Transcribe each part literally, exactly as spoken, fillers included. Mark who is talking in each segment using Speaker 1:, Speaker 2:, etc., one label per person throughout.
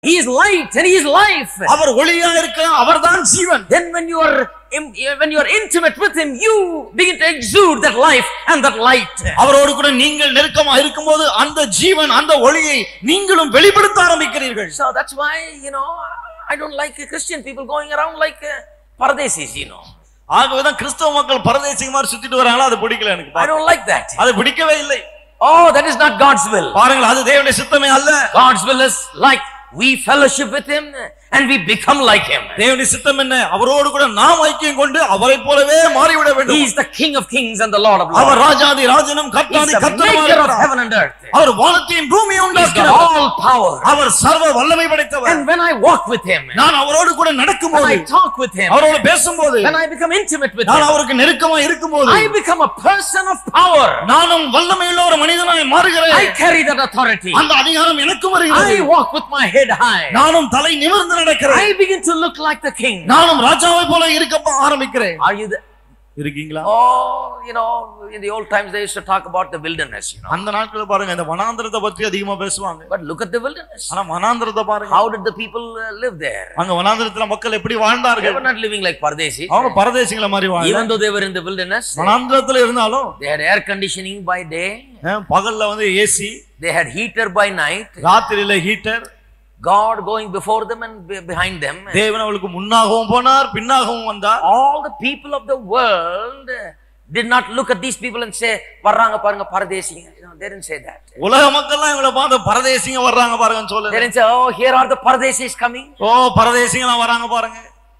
Speaker 1: He is light and he is life.
Speaker 2: அவர் ஒளியாக இருக்கிறார், அவர்தான் ஜீவன்.
Speaker 1: Then when you are when you are intimate with him, you begin to exude that life and that light.
Speaker 2: அவரோடு கூட நீங்கள் நெருக்கமாக இருக்கும்போது அந்த ஜீவன் அந்த ஒளியை நீங்களும் வெளிப்படுத்த ஆரம்பிக்கிறீர்கள்.
Speaker 1: So that's why, you know, I don't like Christian people going around like uh, pardesis, you know.
Speaker 2: ஆகவேதான் கிறிஸ்தவ மக்கள் பரதேசிங்க மாதிரி சுத்திட்டு வராங்களா, அது பிடிக்கல எனக்கு.
Speaker 1: I don't like that.
Speaker 2: அது பிடிக்கவே இல்லை.
Speaker 1: Oh, that is not God's will.
Speaker 2: பாருங்கள், அது தேவனுடைய சித்தமே அல்ல.
Speaker 1: God's will is like we fellowship with him and we become like him.
Speaker 2: தேவனுடைய சித்தம் என்ன? அவரோடு கூட நாம் ஐக்கியம் கொண்டு அவரைப் போலவே மாறிவிட வேண்டும்.
Speaker 1: He is the King of Kings and the Lord of Lords.
Speaker 2: அவர் ராஜாதி ராஜனும் கர்த்தாதி கர்த்தருமாய் இருக்கிறார்.
Speaker 1: Heaven and earth.
Speaker 2: அவர் வானத்தையும் பூமியையும் உண்டாக்கினார்.
Speaker 1: All power.
Speaker 2: அவர் சர்வ வல்லமை படைத்தவர்.
Speaker 1: And when I walk with him,
Speaker 2: நான் அவரோடு கூட நடக்கும்போது,
Speaker 1: when I talk with him,
Speaker 2: அவரோடு பேசும்போது,
Speaker 1: when I become intimate with
Speaker 2: நான்
Speaker 1: him,
Speaker 2: அவருக்கு நெருக்கமாக இருக்கும்போது,
Speaker 1: I become a person of power.
Speaker 2: நானும் வல்லமையுள்ள ஒரு மனிதனாய் மாறுகிறேன்.
Speaker 1: I carry that authority.
Speaker 2: அந்த அதிகாரம் எனக்கும் வருகிறது.
Speaker 1: I walk with my head high.
Speaker 2: நானும் தலை நிமிர்ந்து நடக்கிறேன்.
Speaker 1: I begin to look like the king.
Speaker 2: நானும் ராஜாவை போல இருக்க ஆரம்பிக்கிறேன்.
Speaker 1: Are you there?
Speaker 2: இருக்கீங்களா?
Speaker 1: Oh, you know, in the old times they used to talk about the wilderness, you know.
Speaker 2: அந்த நாட்கள பாருங்க, இந்த வனாந்தரத்தை பத்தி அதிகமா பேசுவாங்க.
Speaker 1: But look at the wilderness.
Speaker 2: ஆனா வனாந்தரத்தை பாருங்க.
Speaker 1: How did the people uh, live there?
Speaker 2: அங்க வனாந்தரத்துல மக்கள் எப்படி வாழ்ந்தார்கள்?
Speaker 1: They were not living like pardesis.
Speaker 2: அவங்க பரதேசிகள மாதிரி வாழ்ந்தாங்க.
Speaker 1: Even though they were in the wilderness,
Speaker 2: வனாந்தரத்துல இருந்தாலும்
Speaker 1: they had air conditioning by day.
Speaker 2: பகல்ல வந்து AC,
Speaker 1: they had heater by night.
Speaker 2: ராத்திரியில heater.
Speaker 1: God going before them and behind them.
Speaker 2: தேவன் அவங்களுக்கு முன்னாகவும் போனார், பின்னாகவும் வந்தார்.
Speaker 1: All the people of the world did not look at these people and say வர்றாங்க பாருங்க பரதேசிங்க. You know, they didn't say that.
Speaker 2: உலக மக்கள்லாம் இவங்கள பார்த்து பரதேசிங்க வர்றாங்க பாருங்கன்னு சொல்லல.
Speaker 1: They didn't say, oh, here are the pardesis coming.
Speaker 2: ஓ, பரதேசிங்கலாம் வராங்க பாருங்க.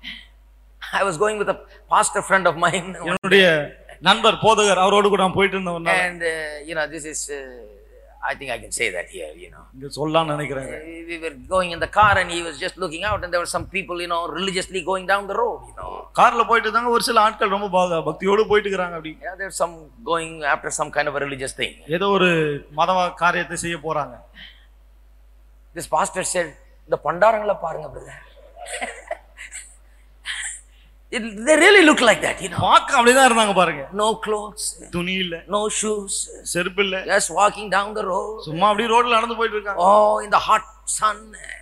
Speaker 1: I was going with a pastor friend of mine.
Speaker 2: என்னுடைய நண்பர் போதகர், அவரோடு கூட நான் போயிட்டு இருந்தேன்.
Speaker 1: And uh, you know, this is uh, I think I can say that here, you know.
Speaker 2: இங்க சொல்லலாம் நினைக்கிறேன்.
Speaker 1: We were going in the car and he was just looking out and there were some people, you know, religiously going down the road, you know.
Speaker 2: கார்ல போயிட்டு இருந்தாங்க, ஒரு சில ஆட்கள் ரொம்ப பக்தியோடு போயிட்டு இருக்காங்க அப்படி.
Speaker 1: Yeah, there's some going after some kind of a religious thing.
Speaker 2: ஏதோ ஒரு மத காரியத்தை செய்ய போறாங்க.
Speaker 1: This pastor said, "The பண்டாரங்கள பாருங்க brother." It, they really look like that, you know.
Speaker 2: பாக்க அப்படிதான் இருந்தாங்க பாருங்க.
Speaker 1: No clothes,
Speaker 2: துணி இல்ல,
Speaker 1: no shoes,
Speaker 2: செருப்பு இல்ல,
Speaker 1: just walking down the road.
Speaker 2: சும்மா அப்படி ரோட்ல நடந்து போயிட்டு இருக்காங்க.
Speaker 1: Oh, in the hot sun.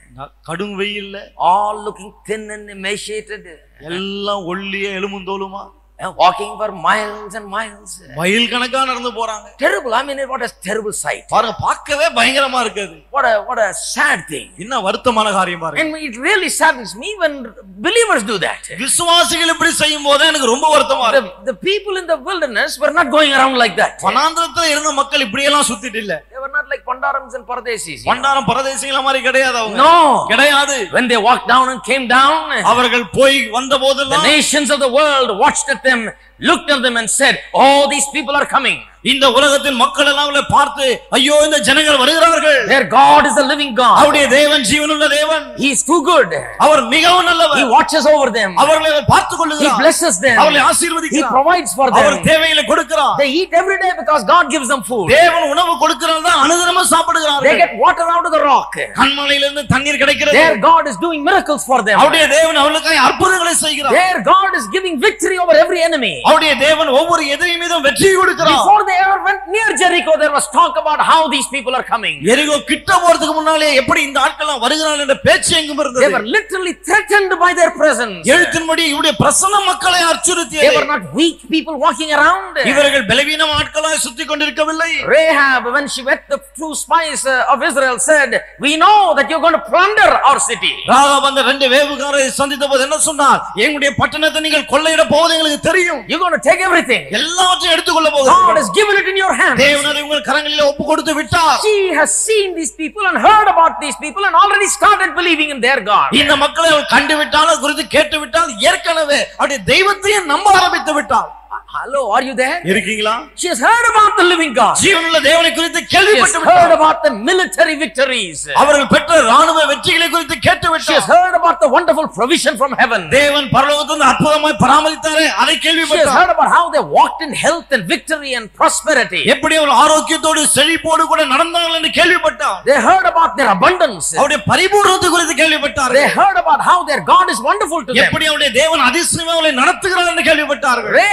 Speaker 2: கடும் வெயில்ல,
Speaker 1: all looking thin and emaciated.
Speaker 2: எல்லாம் ஒல்லிய எலும்புந்தோலுமா.
Speaker 1: Walking for miles and miles.
Speaker 2: Mile கணக்கா நடந்து போறாங்க.
Speaker 1: Terrible. I mean, what a terrible sight.
Speaker 2: பாருங்க, பார்க்கவே பயங்கரமா இருக்குது.
Speaker 1: What a what a sad thing.
Speaker 2: என்ன வருத்தமான காரியம் பாருங்க.
Speaker 1: And it really saddens me when believers do that.
Speaker 2: விசுவாசிகள் இப்படி செய்யும்போது எனக்கு ரொம்ப வருத்தமா இருக்கு.
Speaker 1: The people in the wilderness were not going around like that.
Speaker 2: வனாந்தரத்துல இருந்த மக்கள் இப்படி எல்லாம் சுத்திட்டு இல்ல.
Speaker 1: They were not like பண்டாரம்ஸ் and பரதேசிஸ்.
Speaker 2: பண்டாரம் பரதேசிகள மாதிரி கிடையாது அவங்க.
Speaker 1: No.
Speaker 2: கிடையாது.
Speaker 1: When they walked down and came down,
Speaker 2: அவர்கள் போய் வந்த போதெல்லாம்
Speaker 1: the nations of the world watched at them, looked at them and said, "Oh, these people are coming."
Speaker 2: இந்த உலகத்தின் மக்கள் எல்லாம் அவளை பார்த்து, ஐயோ இந்த ஜனங்கள் வருகிறார்கள்.
Speaker 1: Their God is the living God.
Speaker 2: அவருடைய தேவன் ஜீவனுள்ள தேவன்.
Speaker 1: He is too good.
Speaker 2: அவர் மிகவும் நல்லவர்.
Speaker 1: He watches over them.
Speaker 2: அவர்களை பார்த்துக் கொள்கிறார்.
Speaker 1: He blesses them.
Speaker 2: அவர்களை ஆசீர்வதிக்கிறார்.
Speaker 1: He provides for them.
Speaker 2: அவர் தேவைகளை கொடுக்கிறார்.
Speaker 1: They eat every day because God gives them food.
Speaker 2: தேவன் உணவு கொடுக்கிறார் தான் அனுதினமும் சாப்பிடுகிறார்கள்.
Speaker 1: They get water out of the rock.
Speaker 2: கன்மலையிலிருந்து தண்ணீர் கிடைக்கிறது.
Speaker 1: Their God is doing miracles for them.
Speaker 2: அவருடைய தேவன் அவர்களுக்காக அற்புதங்களை செய்கிறார்.
Speaker 1: Their God is giving victory over every enemy.
Speaker 2: அவருடைய தேவன் ஒவ்வொரு எதிரி மீதும் வெற்றி கொடுக்கிறார்.
Speaker 1: Before they ever went near Jericho, there was talk about how these people are coming.
Speaker 2: எரிகோ கிட்ட போறதுக்கு முன்னாலே எப்படி இந்த ஆட்கள் வருகிறார்கள் என்ற பேச்சு எங்கும் இருந்தது.
Speaker 1: They were literally threatened by their presence.
Speaker 2: எழுத்தின்படி இவருடைய பிரசன்னம் மக்களை அச்சுறுத்தியது.
Speaker 1: They were not weak people walking around.
Speaker 2: இவர்கள் பலவீனமான ஆட்களாய் சுத்திக் கொண்டிருக்கவில்லை.
Speaker 1: Rahab, when she met the true spies of Israel, said, "We know that you're going to plunder our city."
Speaker 2: Rahab அந்த ரெண்டு வேவுகாரரை சந்தித்தபோது என்ன சொன்னார்? எங்களுடைய பட்டணத்தை நீங்கள் கொள்ளையிட போவது எங்களுக்கு தெரியும்.
Speaker 1: You're going to take everything.
Speaker 2: எல்லாவற்றையும் எடுத்துக்கொள்ள போகிறீர்கள்.
Speaker 1: God has given it in your hands.
Speaker 2: தேவன் அதை உங்கள் கரங்களிலே ஒப்பு கொடுத்து விட்டார்.
Speaker 1: She has seen these people and heard about these people and already started believing in their God.
Speaker 2: இந்த மக்களை கண்டு விட்டால், குறித்து கேட்டு விட்டால், ஏற்கனவே அவருடைய தெய்வத்தையே நம்ப ஆரம்பித்து விட்டார்.
Speaker 1: Hello, are you there?
Speaker 2: இருக்கீங்களா?
Speaker 1: She has heard about the living God.
Speaker 2: ஜீவனுள்ள தேவனை குறித்து கேள்விப்பட்டு
Speaker 1: விட்டார். She has heard about the military victories.
Speaker 2: அவர்கள் பெற்ற ராணுவ வெற்றிகளை குறித்து கேட்டு விட்டார்.
Speaker 1: She has heard about the wonderful provision from heaven.
Speaker 2: தேவன் பரலோகத்திலிருந்து அற்புதமாய் பராமரித்தாரே, அதை கேள்விப்பட்டார்.
Speaker 1: She has heard about how they walked in health and victory and prosperity.
Speaker 2: எப்படி அவர்கள் ஆரோக்கியத்தோடு செழிப்போடு கூட நடந்தார்கள் என்று கேள்விப்பட்டார்.
Speaker 1: They heard about their abundance.
Speaker 2: அவருடைய பரிபூரணத்தை குறித்து கேள்விப்பட்டார்.
Speaker 1: They heard about how their God is wonderful to them.
Speaker 2: எப்படி அவருடைய தேவன் அதிசயமாய் அவர்களை நடத்துகிறார் என்று கேள்விப்பட்டார்கள்.
Speaker 1: Rahab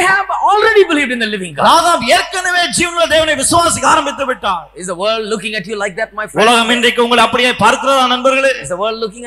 Speaker 1: already believed in the living God.
Speaker 2: Rahab ஏற்கனவே ஜீவனுள்ள தேவனை விசுவாசிக்க ஆரம்பித்து விட்டார்.
Speaker 1: Is the world looking at you like that, my friend?
Speaker 2: உலகம் இன்றைக்கு உங்களை அப்படியே பார்க்கிறதா நண்பர்களே?
Speaker 1: Is the world looking